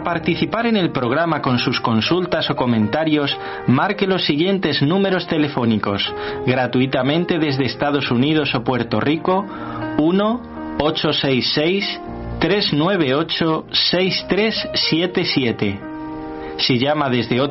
participar en el programa con sus consultas o comentarios, marque los siguientes números telefónicos, gratuitamente desde Estados Unidos o Puerto Rico: 1-866-398-6377. Si llama desde otro